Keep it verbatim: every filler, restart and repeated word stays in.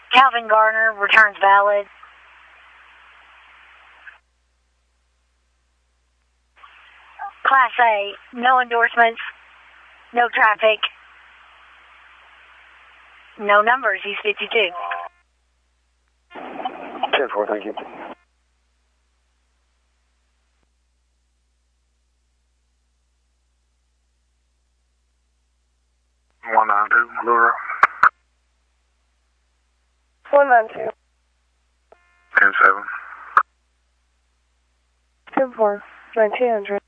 Calvin Garner, returns valid. Class A, no endorsements, no traffic, no numbers, he's fifty-two. ten four, thank you. one nine two, Laura. one nine two. ten seven. ten four, nineteen hundred.